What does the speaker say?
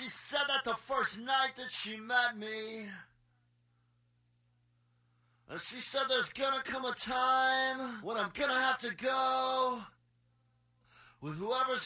she said that the first night that she met me. And she said there's gonna come a time when I'm gonna have to go with whoever's